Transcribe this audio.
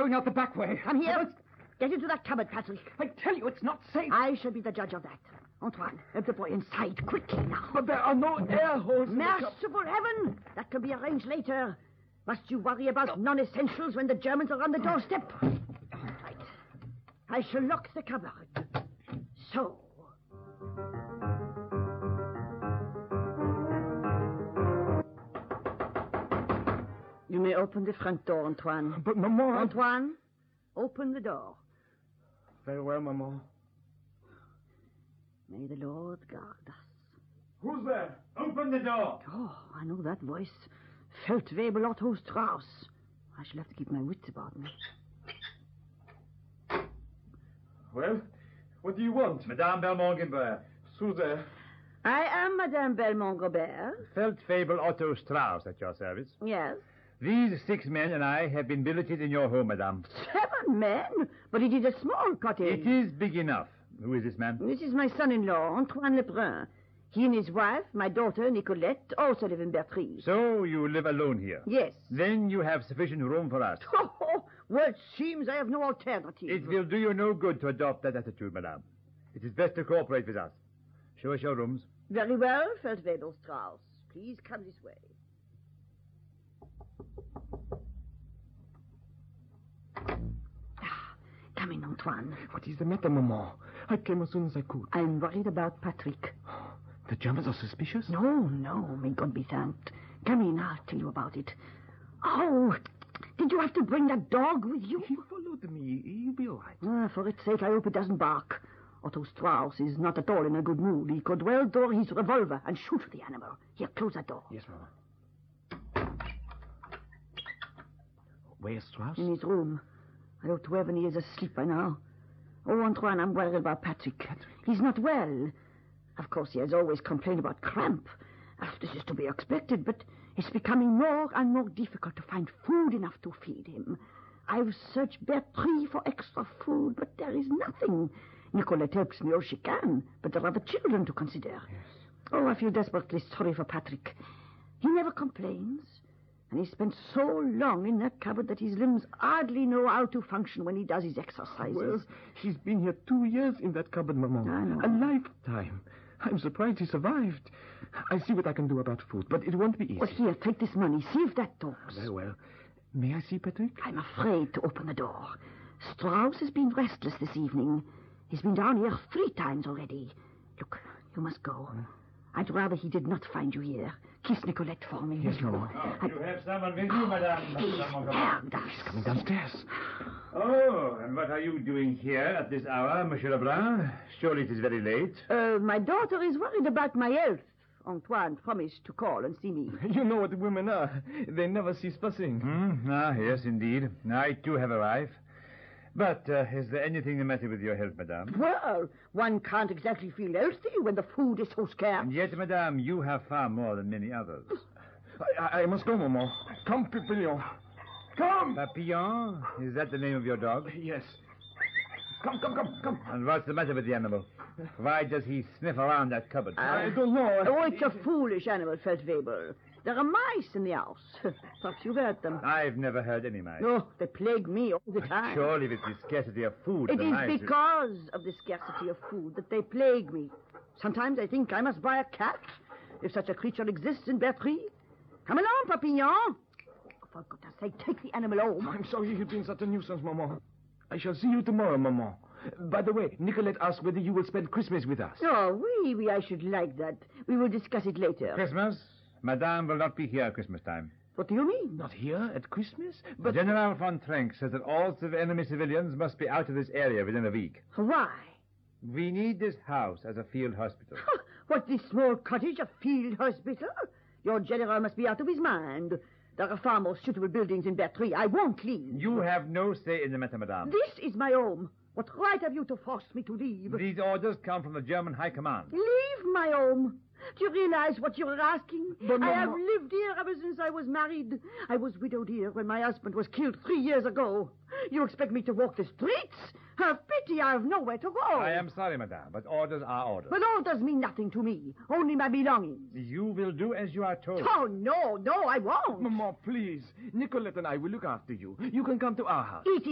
going out the back way. Come here. Get into that cupboard, Patrick. I tell you, it's not safe. I shall be the judge of that. Antoine, help the boy inside quickly now. But there are no air holes in the Merciful heaven! That can be arranged later. Must you worry about non-essentials when the Germans are on the doorstep? Right. I shall lock the cupboard. So. You may open the front door, Antoine. But, Maman... Antoine, open the door. Very well, Maman. May the Lord guard us. Who's there? Open the door. Oh, I know that voice. Feldwebel Otto Strauss. I shall have to keep my wits about me. Well, what do you want? Madame Belmont-Gobert. Who's there? I am Madame Belmont-Gobert. Feldwebel Otto Strauss at your service. Yes. These 6 men and I have been billeted in your home, madame. 7 men? But it is a small cottage. It is big enough. Who is this man? This is my son-in-law, Antoine Lebrun. He and his wife, my daughter, Nicolette, also live in Bertry. So you live alone here? Yes. Then you have sufficient room for us. Oh, well, it seems I have no alternative. It will do you no good to adopt that attitude, madame. It is best to cooperate with us. Show us your rooms. Very well, Feldwebel Strauss. Please come this way. Come in, Antoine. What is the matter, Maman? I came as soon as I could. I'm worried about Patrick. The Germans are suspicious? No, may God be thanked. Come in, I'll tell you about it. Oh, did you have to bring that dog with you? He followed me. He'll be all right. For its sake, I hope it doesn't bark. Otto Strauss is not at all in a good mood. He could well draw his revolver and shoot the animal. Here, close that door. Yes, Mama. Where's Strauss? In his room. I hope to heaven he is asleep by now. Oh, Antoine, I'm worried about Patrick. He's not well. Of course, he has always complained about cramp. This is to be expected, but it's becoming more and more difficult to find food enough to feed him. I've searched Bertry for extra food, but there is nothing. Nicolette helps me all she can, but there are the children to consider. Yes. Oh, I feel desperately sorry for Patrick. He never complains, and he spent so long in that cupboard that his limbs hardly know how to function when he does his exercises. Well, he's been here 2 years in that cupboard, Maman. I know. A lifetime. I'm surprised he survived. I see what I can do about food, but it won't be easy. Well, here, take this money. See if that talks. Very well. May I see Patrick? I'm afraid to open the door. Strauss has been restless this evening. He's been down here 3 times already. Look, you must go. I'd rather he did not find you here. Kiss Nicolette for me. Yes, Maman. You have someone with you, madame. He's coming downstairs. Oh, and what are you doing here at this hour, Monsieur Lebrun? Surely it is very late. My daughter is worried about my health. Antoine promised to call and see me. You know what women are. They never cease fussing. Yes, indeed. I, too, have a wife. But is there anything the matter with your health, madame? Well, one can't exactly feel healthy when the food is so scarce. And yet, madame, you have far more than many others. I must go, Maman. Come, Papillon. Come! Papillon? Is that the name of your dog? Yes. Come. And what's the matter with the animal? Why does he sniff around that cupboard? I don't know. Oh, it's a foolish animal, Feldwebel. There are mice in the house. Perhaps you've heard them. I've never heard any mice. No, they plague me all the time. Surely with the scarcity of food... It the is mice... because of the scarcity of food that they plague me. Sometimes I think I must buy a cat, if such a creature exists in Bertry. Come along, Papillon. For goodness sake, take the animal home. I'm sorry you've been such a nuisance, Maman. I shall see you tomorrow, Maman. By the way, Nicolette asked whether you will spend Christmas with us. Oh, oui, I should like that. We will discuss it later. Christmas? Madame will not be here at Christmas time. What do you mean? Not here at Christmas? But General von Trenck says that all enemy civilians must be out of this area within a week. Why? We need this house as a field hospital. What, this small cottage, a field hospital? Your general must be out of his mind. There are far more suitable buildings in Bertry. I won't leave. You have no say in the matter, madame. This is my home. What right have you to force me to leave? These orders come from the German High Command. Leave my home? Do you realize what you're asking? But, I Mama... have lived here ever since I was married. I was widowed here when my husband was killed 3 years ago. You expect me to walk the streets? Have pity, I have nowhere to go. I am sorry, madame, but orders are orders. But orders mean nothing to me. Only my belongings. You will do as you are told. Oh, no, I won't. Maman, please. Nicolette and I will look after you. You can come to our house. It